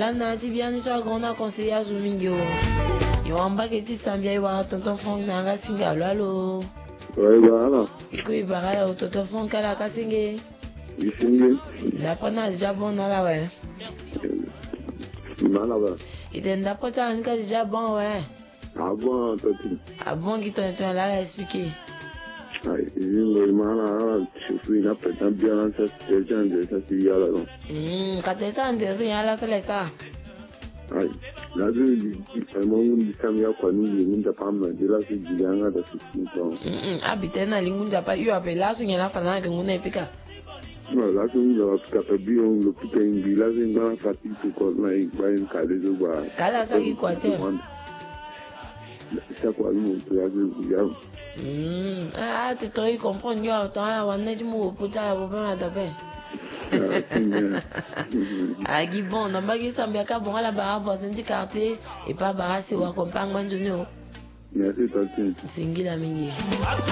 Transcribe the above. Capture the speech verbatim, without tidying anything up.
là na ti bien ni cha grande conseiller à Zomingo. Yo amba ke ti sambia iwa tonton Frank na nga singa lo alo. Ouais, voilà. Iko ibara la tonton Frank ala ka singe. Isinge. La pana déjà bon na la ouais. Mala ouais. Ite ndapo cha nika déjà bon ouais. Ah bon, tati. Ah bon qui ton ton là expliquer. Ay, isinge mala, je suis une pétante bien cette question de cette fille là. Hmm, quand t'es en dire ça là c'est ça. Ay, là je dis moi on dit ça mais quoi nous nous ne pas me dire là c'est Juliana de ce temps. Hmm, habiter na lingunja pa yo apela so nyana fana ke ngune pika. Non, là je nous avons capable on le putain là c'est une fatigue que quoi là il va une caler de voir. Kala sa ki quoi tiens. C'est quoi nous là je Hmm, ah tu te comprends yo autant là on est du mot pour ta pour pas taper. Ah qui bon na bagi sambia ka bon ala ba voisin du quartier et pas barassi wa compagnon de nous. Merci tati. Singila mingi.